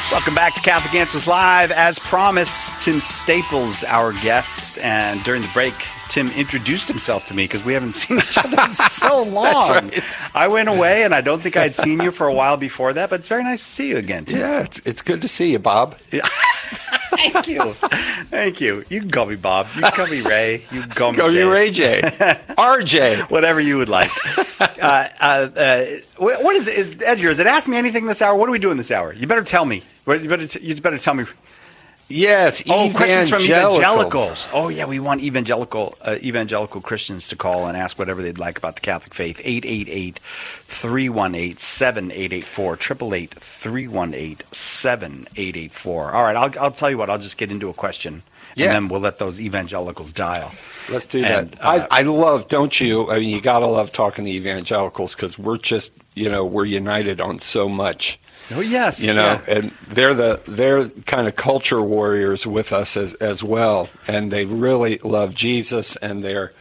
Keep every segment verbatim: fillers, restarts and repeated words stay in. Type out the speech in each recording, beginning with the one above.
Welcome back to Catholic Answers Live. As promised, Tim Staples, our guest, and during the break, Tim introduced himself to me because we haven't seen each other in so long. That's right. I went away, and I don't think I'd seen you for a while before that, but it's very nice to see you again, Tim. Yeah, it's it's good to see you, Bob. Yeah. Thank you. Thank you. You can call me Bob. You can call me Ray. You can call me Call Jay. me Ray J. R J. Whatever you would like. uh, uh, uh, what is it? Is, Edgar, is it Ask Me Anything this hour? What are we doing this hour? You better tell me. You better, t- you better tell me. Yes, Oh, questions from evangelicals. evangelicals. Oh, yeah, we want evangelical uh, evangelical Christians to call and ask whatever they'd like about the Catholic faith. eight eight eight, three one eight, seven eight eight four, eight eight eight, three one eight, seven eight eight four. All right, I'll, I'll tell you what, I'll just get into a question, Yeah. and then we'll let those evangelicals dial. Let's do And, that. uh, I, I love, don't you? I mean, you got to love talking to evangelicals because we're just, you know, we're united on so much. Oh, yes. You know, yeah. and they're the they're kind of culture warriors with us as as well, and they really love Jesus, and they're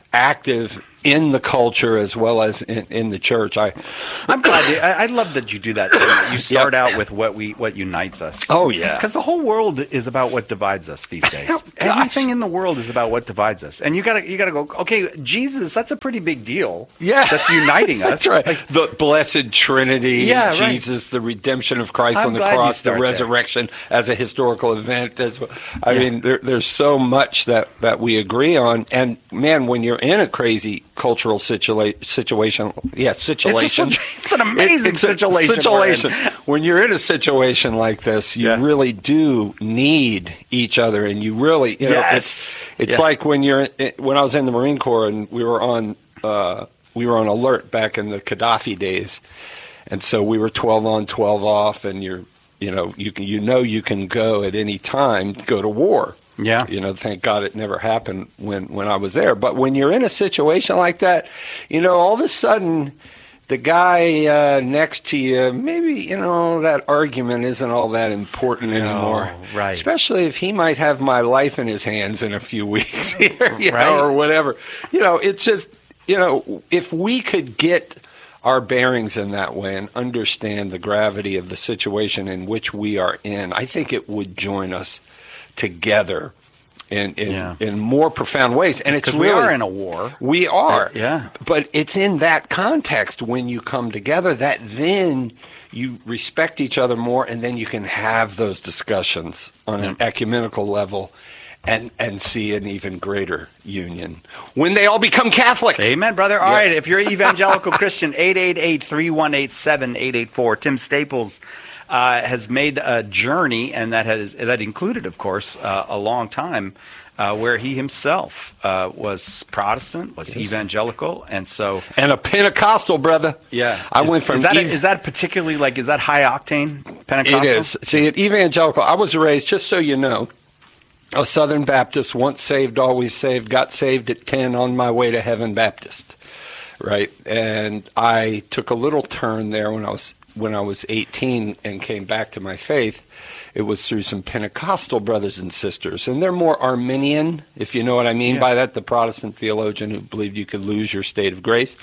active in the culture as well as in, in the church. I, I'm glad. You, I, I love that you do that. You start Yep. out with what we what unites us. Oh, yeah. because the whole world is about what divides us these days. Oh, gosh. Everything in the world is about what divides us, and you gotta you gotta go. Okay, Jesus, that's a pretty big deal. Yeah. that's uniting us. That's right. Like, The blessed Trinity, Yeah, right. Jesus, the redemption of Christ I'm on the glad you cross, the start there. resurrection as a historical event. As well. I Yeah. mean, there, there's so much that, that we agree on. And man, when you're in a crazy cultural situa- situation, yeah, situation. It's, a, it's an amazing It's a situation. situation. we're in. When you're in a situation like this, you Yeah. really do need each other, and you really, you know, Yes. it's it's Yeah. like when you're when I was in the Marine Corps and we were on uh, we were on alert back in the Gaddafi days, and so we were twelve on, twelve off, and you're you know you can you know you can go at any time go to war. Yeah. You know, thank God it never happened when, when I was there. But when you're in a situation like that, you know, all of a sudden the guy uh, next to you, maybe, you know, that argument isn't all that important anymore. right. Especially if he might have my life in his hands in a few weeks here, you Right. know, or whatever. You know, it's just, you know, if we could get our bearings in that way and understand the gravity of the situation in which we are in, I think it would join us together in in, Yeah. in more profound ways. And it's Because really, we are in a war. we are. Yeah. But it's in that context when you come together that then you respect each other more, and then you can have those discussions on an ecumenical level and and see an even greater union when they all become Catholic. Amen, brother. All Yes. right, if you're an evangelical Christian, eight eight eight, three one eight, seven eight eight four. Tim Staples uh, has made a journey, and that has that included, of course, uh, a long time uh, where he himself uh, was Protestant, was evangelical, and so And a Pentecostal, brother. yeah, I is, went from is that ev- is that particularly like is that high octane Pentecostal? It is. See, at evangelical, I was raised, just so you know, a Southern Baptist, once saved, always saved, got saved at ten on my way to heaven Baptist, right? And I took a little turn there when I was when I was eighteen and came back to my faith. It was through some Pentecostal brothers and sisters, and they're more Arminian, if you know what I mean Yeah. by that, the Protestant theologian who believed you could lose your state of grace.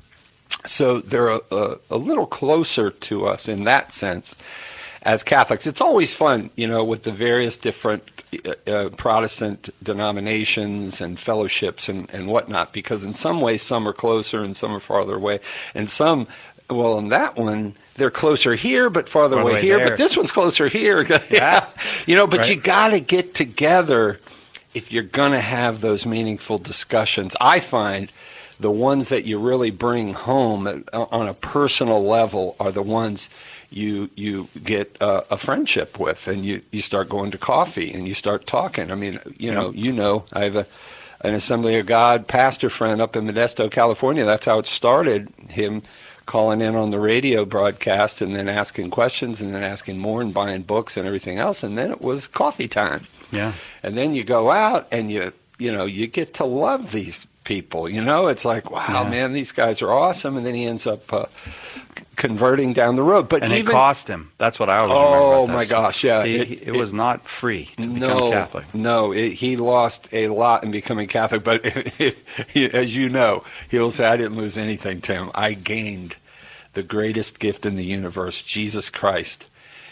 So they're a, a, a little closer to us in that sense as Catholics. It's always fun, you know, with the various different uh, uh, Protestant denominations and fellowships and, and whatnot, because in some ways some are closer and some are farther away. And some, well, in that one, they're closer here but farther Farther away away here, there. but this one's closer here. Yeah. You know, but Right. you got to get together if you're going to have those meaningful discussions. I find the ones that you really bring home on a personal level are the ones you you get uh, a friendship with, and you, you start going to coffee and you start talking. I mean, you know, you know, I have a an Assembly of God pastor friend up in Modesto, California. That's how it started. Him calling in on the radio broadcast and then asking questions and then asking more and buying books and everything else, and then it was coffee time. Yeah. And then you go out and you you know you get to love these people. You know, it's like, wow, Yeah. man, these guys are awesome. And then he ends up uh, c- converting down the road. But And even it cost him. That's what I always Oh, remember. about my this. gosh, yeah. He- It- he- it, it- was not free to become no, Catholic. no, it, he lost a lot in becoming Catholic. But he, as you know, he'll say, I didn't lose anything, Tim. I gained the greatest gift in the universe, Jesus Christ.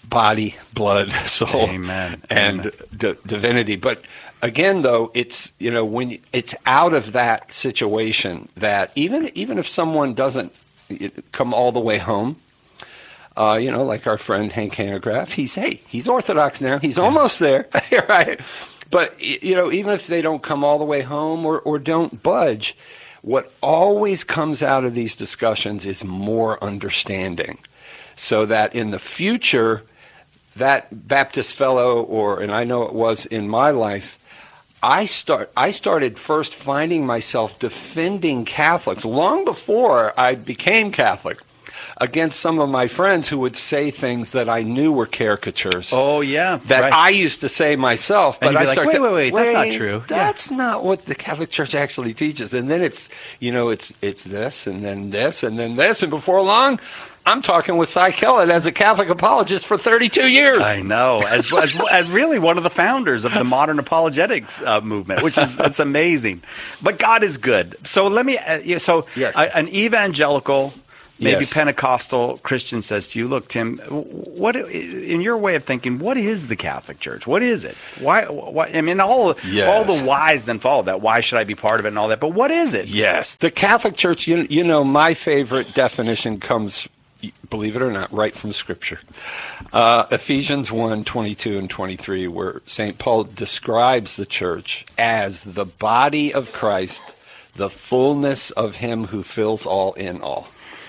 body, blood, soul, Amen. and Amen. D- divinity. But again, though, it's, you know, when you, it's out of that situation that even even if someone doesn't come all the way home, uh, you know, like our friend Hank Hanegraaff, he's hey, he's Orthodox now, he's almost there, right? But you know, even if they don't come all the way home or or don't budge, what always comes out of these discussions is more understanding, so that in the future, that Baptist fellow, or, and I know it was in my life, I start I started first finding myself defending Catholics long before I became Catholic against some of my friends who would say things that I knew were caricatures. Oh, yeah. That right. I used to say myself, but And you'd I be like, started wait, to, wait, wait, that's not true. Yeah. That's not what the Catholic Church actually teaches. And then it's, you know, it's it's this and then this and then this, and before long, I'm talking with Cy Kellett as a Catholic apologist for thirty-two years. I know, as, as as really one of the founders of the modern apologetics uh, movement, which is that's amazing. But God is good. So let me. Uh, yeah, so Yes. uh, an evangelical, maybe Yes. Pentecostal Christian says to you, "Look, Tim, what in your way of thinking, what is the Catholic Church? What is it? Why? why I mean, all Yes. all the whys then follow that. Why should I be part of it and all that? But what is it? Yes, the Catholic Church. You you know, my favorite definition comes, believe it or not, right from Scripture. Uh, Ephesians one, twenty-two and twenty-three, where Saint Paul describes the church as the body of Christ, the fullness of him who fills all in all.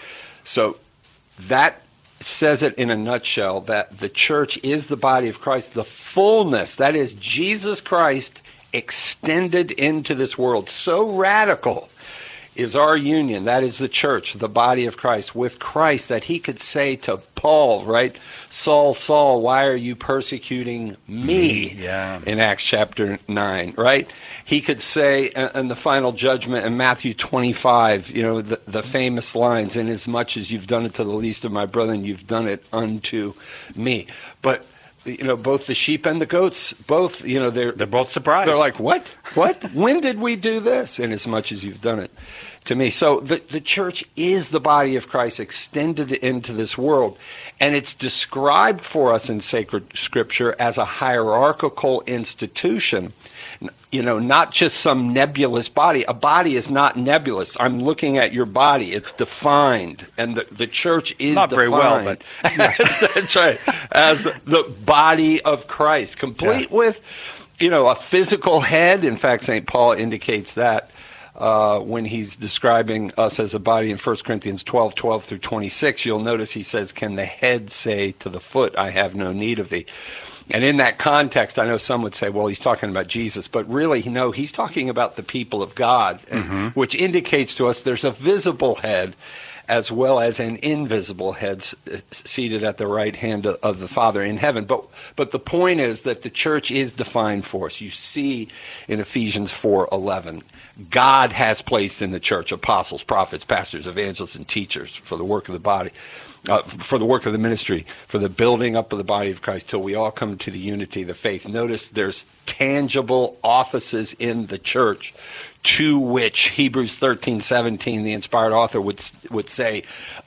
So that says it in a nutshell, that the church is the body of Christ, the fullness, that is Jesus Christ extended into this world. So radical is our union, that is the church, the body of Christ, with Christ, that he could say to Paul, right, Saul, Saul, why are you persecuting me? Yeah. In Acts chapter nine, right? He could say in the final judgment in Matthew twenty-five, you know, the, the famous lines, inasmuch as you've done it to the least of my brethren, you've done it unto me. But you know, both the sheep and the goats, both, you know, they're They're both surprised. They're like, what? What? When did we do this? In as much as you've done it to me. So the, the church is the body of Christ extended into this world. And it's described for us in sacred scripture as a hierarchical institution. You know, not just some nebulous body. A body is not nebulous. I'm looking at your body. It's defined. And the, the church is Not defined. very well, but That's right. As the body of Christ, complete Yeah. with, you know, a physical head. In fact, Saint Paul indicates that uh, when he's describing us as a body in First Corinthians twelve, twelve through twenty-six. You'll notice he says, can the head say to the foot, I have no need of thee? And in that context, I know some would say, well, he's talking about Jesus. But really, no, he's talking about the people of God, mm-hmm. which indicates to us there's a visible head as well as an invisible head seated at the right hand of the Father in heaven. But but the point is that the church is defined for us. You see in Ephesians four eleven, God has placed in the church apostles, prophets, pastors, evangelists, and teachers for the work of the body, uh, for the work of the ministry, for the building up of the body of Christ till we all come to the unity of the faith. Notice there's tangible offices in the church to which Hebrews thirteen seventeen, the inspired author, would would say,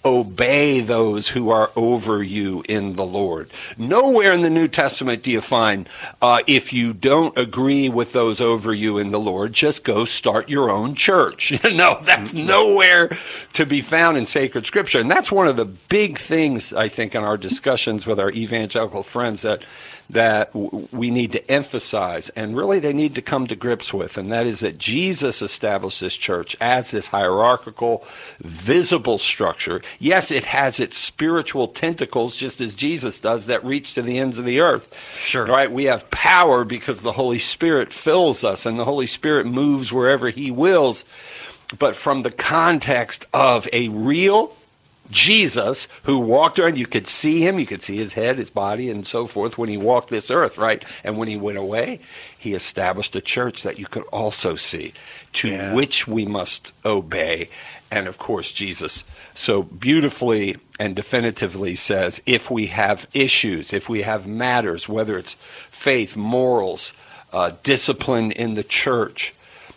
obey those who are over you in the Lord. Nowhere in the New Testament do you find, uh, if you don't agree with those over you in the Lord, just go start your own church. No, that's nowhere to be found in sacred scripture. And that's one of the big things, I think, in our discussions with our evangelical friends that that w- we need to emphasize, and really they need to come to grips with, and that is that Jesus established this church as this hierarchical, visible structure. Yes, it has its spiritual tentacles, just as Jesus does, that reach to the ends of the earth. Sure. Right? We have power because the Holy Spirit fills us, and the Holy Spirit moves wherever he wills. But from the context of a real Jesus, who walked around, you could see him, you could see his head, his body, and so forth when he walked this earth, right? And when he went away, he established a church that you could also see, to Yeah. which we must obey. And of course, Jesus so beautifully and definitively says, if we have issues, if we have matters, whether it's faith, morals, uh, discipline in the church,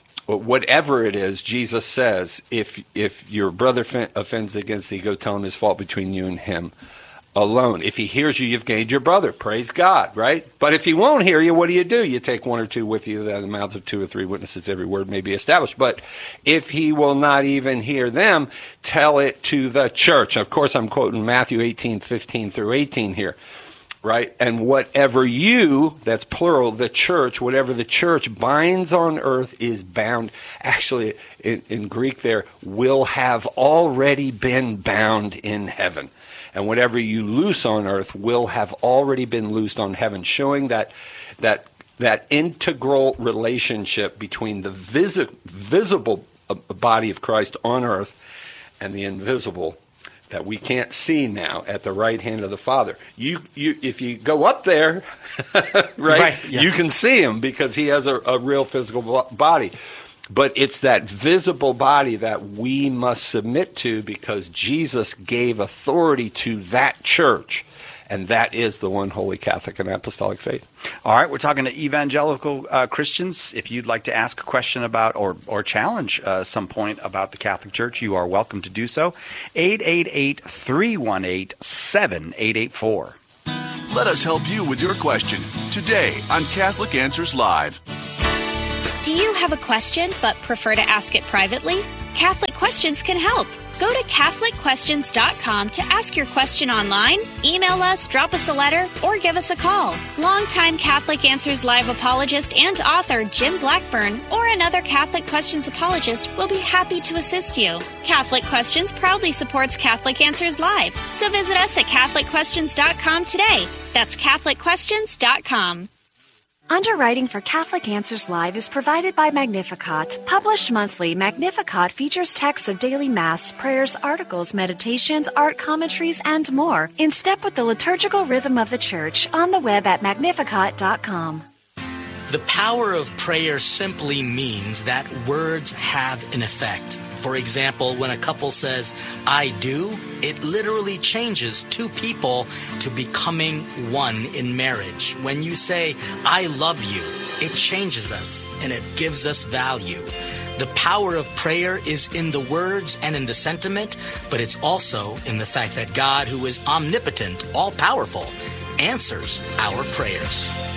whatever it is, Jesus says, if if your brother offends against thee, go tell him his fault between you and him. alone. If he hears you, you've gained your brother. Praise God, right? But if he won't hear you, what do you do? You take one or two with you, that the mouth of two or three witnesses, every word may be established. But if he will not even hear them, tell it to the church. Of course, I'm quoting Matthew eighteen, fifteen through eighteen here, right? And whatever you, that's plural, the church, whatever the church binds on earth is bound, actually in, in Greek there, will have already been bound in heaven. And whatever you loose on earth will have already been loosed on heaven, showing that that that integral relationship between the visi- visible body of Christ on earth and the invisible that we can't see now at the right hand of the Father. You, you, if you go up there, right, right yeah. you can see him because he has a, a real physical body. But it's that visible body that we must submit to because Jesus gave authority to that church, and that is the one holy Catholic and apostolic faith. All right, we're talking to evangelical uh, Christians. If you'd like to ask a question about or or challenge uh, some point about the Catholic Church, you are welcome to do so. eight eight eight, three one eight, seven eight eight four. Let us help you with your question today on Catholic Answers Live. Do you have a question but prefer to ask it privately? Catholic Questions can help. Go to Catholic Questions dot com to ask your question online, email us, drop us a letter, or give us a call. Longtime Catholic Answers Live apologist and author Jim Blackburn or another Catholic Questions apologist will be happy to assist you. Catholic Questions proudly supports Catholic Answers Live, so visit us at Catholic Questions dot com today. That's Catholic Questions dot com. Underwriting for Catholic Answers Live is provided by Magnificat. Published monthly, Magnificat features texts of daily Mass, prayers, articles, meditations, art commentaries, and more, in step with the liturgical rhythm of the Church, on the web at Magnificat dot com. The power of prayer simply means that words have an effect. For example, when a couple says, I do, it literally changes two people to becoming one in marriage. When you say, I love you, it changes us and it gives us value. The power of prayer is in the words and in the sentiment, but it's also in the fact that God, who is omnipotent, all-powerful, answers our prayers.